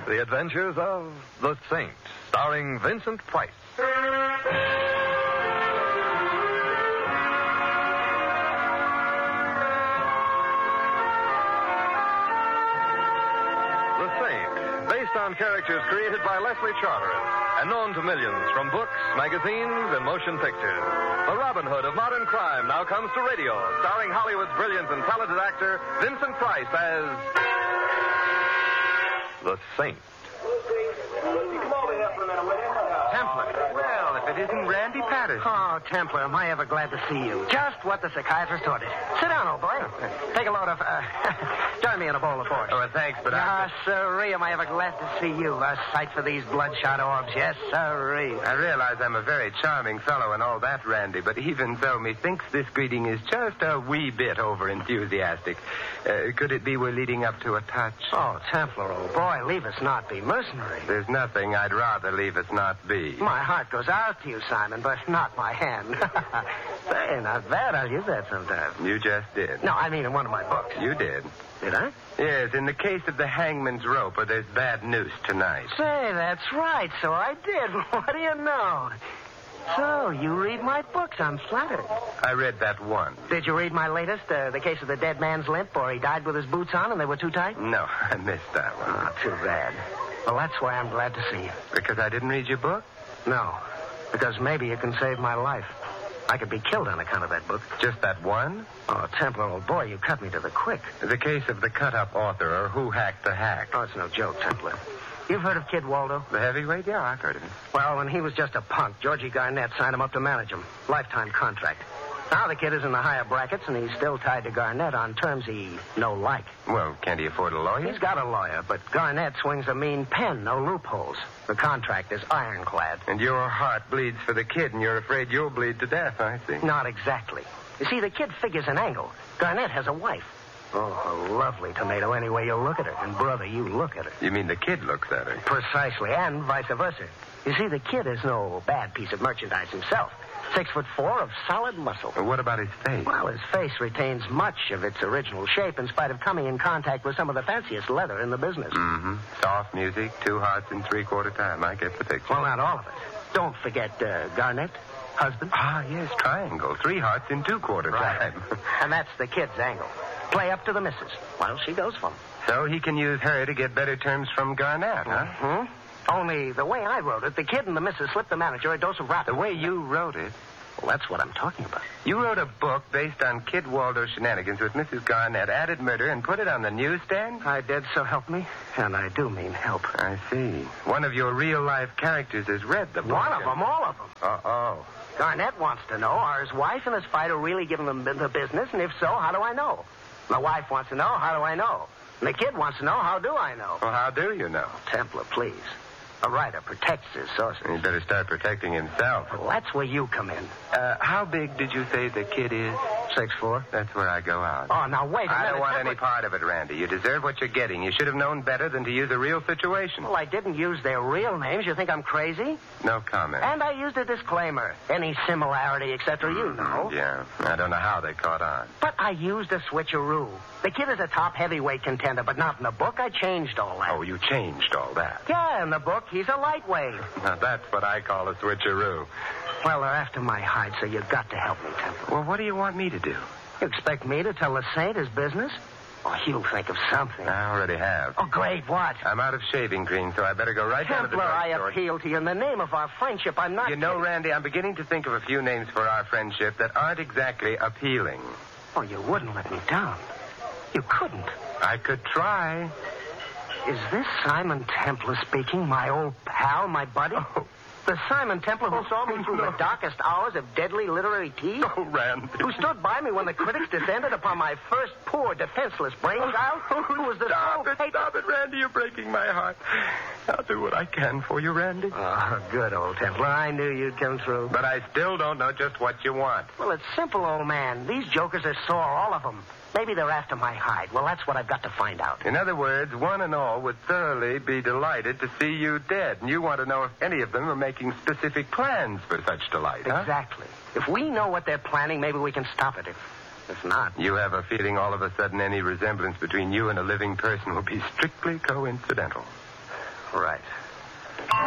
The Adventures of the Saint, starring Vincent Price. The Saint, based on characters created by Leslie Charteris and known to millions from books, magazines, and motion pictures. The Robin Hood of modern crime now comes to radio, starring Hollywood's brilliant and talented actor Vincent Price as the Saint. Come over here for a minute, will you? Templar. Well, if it isn't Randy Patterson. Oh, Templar, am I ever glad to see you. Just what the psychiatrist ordered. Sit down, old boy. Take a load of, join me in a bowl of porridge. Oh, thanks, but sirree, am I ever glad to see you. A sight for these bloodshot orbs. Yes, sirree. I realize I'm a very charming fellow and all that, Randy, but even so, methinks this greeting is just a wee bit over-enthusiastic. Could it be we're leading up to a touch? Oh, Templar, old boy, leave us not be mercenary. There's nothing I'd rather leave us not be. My heart goes out to you, Simon, but not my hand. Say, not bad. I'll use that sometime. You just did. No, I mean in one of my books. You did. Did I? Yes, in the case of the hangman's rope, or there's bad news tonight. Say, that's right. So I did. What do you know? So, you read my books. I'm flattered. I read that one. Did you read my latest, the case of the dead man's limp, or he died with his boots on and they were too tight? No, I missed that one. Oh, too bad. Well, that's why I'm glad to see you. Because I didn't read your book? No, because maybe you can save my life. I could be killed on account of that book. Just that one? Oh, Templar, old boy, you cut me to the quick. The case of the cut-up author, or who hacked the hack. Oh, it's no joke, Templar. You've heard of Kid Waldo? The heavyweight? Yeah, I've heard of him. Well, when he was just a punk, Georgie Garnett signed him up to manage him. Lifetime contract. Now the kid is in the higher brackets, and he's still tied to Garnett on terms he no like. Well, can't he afford a lawyer? He's got a lawyer, but Garnett swings a mean pen, no loopholes. The contract is ironclad. And your heart bleeds for the kid, and you're afraid you'll bleed to death, I see. Not exactly. You see, the kid figures an angle. Garnett has a wife. Oh, a lovely tomato any way you look at her. And, brother, you look at her. You mean the kid looks at her? Precisely, and vice versa. You see, the kid is no bad piece of merchandise himself. 6'4" of solid muscle. Well, what about his face? Well, his face retains much of its original shape in spite of coming in contact with some of the fanciest leather in the business. Mm-hmm. Soft music, 2 hearts in 3/4 time. I get the picture. Well, not all of it. Don't forget Garnett, husband. Ah, yes, triangle. 3 hearts in 2/4 right. time. And that's the kid's angle. Play up to the missus while she goes for him. So he can use her to get better terms from Garnett, huh? Mm-hmm. Only the way I wrote it, the kid and the missus slipped the manager a dose of rap. The way you wrote it? Well, that's what I'm talking about. You wrote a book based on Kid Waldo's shenanigans with Mrs. Garnett, added murder, and put it on the newsstand? I did, so help me. And I do mean help. I see. One of your real-life characters has read the book. One of them, all of them. Uh-oh. Garnett wants to know, are his wife and his fighter really giving them the business? And if so, how do I know? My wife wants to know, how do I know? And the kid wants to know, how do I know? Well, how do you know? Templar, please. A writer protects his sources. He better start protecting himself. Well, that's where you come in. How big did you say the kid is? 6'4". That's where I go out. Oh, now wait a minute. I don't want any part of it, Randy. You deserve what you're getting. You should have known better than to use a real situation. Well, I didn't use their real names. You think I'm crazy? No comment. And I used a disclaimer. Any similarity, etc., you know. Yeah. I don't know how they caught on. But I used a switcheroo. The kid is a top heavyweight contender, but not in the book. I changed all that. Oh, you changed all that. Yeah, in the book, he's a lightweight. Now, that's what I call a switcheroo. Well, they're after my hide, so you've got to help me, Temple. Well, what do you want me to do? You expect me to tell the Saint his business? Oh, he'll think of something. I already have. Oh, great, what? I'm out of shaving cream, so I better go right down to the Templar, I drugstore. appeal to you in the name of our friendship. I'm not... You know, Randy, I'm beginning to think of a few names for our friendship that aren't exactly appealing. Oh, you wouldn't let me down. You couldn't. I could try. Is this Simon Templar speaking, my old pal, my buddy? Oh. The Simon Templar who saw me through the darkest hours of deadly literary tea? Oh, Randy. Who stood by me when the critics descended upon my first poor, defenseless brainchild? Who was the Stop it, Randy. You're breaking my heart. I'll do what I can for you, Randy. Oh, good, old Templar. I knew you'd come through. But I still don't know just what you want. Well, it's simple, old man. These jokers are sore, all of them. Maybe they're after my hide. Well, that's what I've got to find out. In other words, one and all would thoroughly be delighted to see you dead. And you want to know if any of them are making specific plans for such delight, huh? Exactly. If we know what they're planning, maybe we can stop it. If not... You have a feeling all of a sudden any resemblance between you and a living person will be strictly coincidental. Right.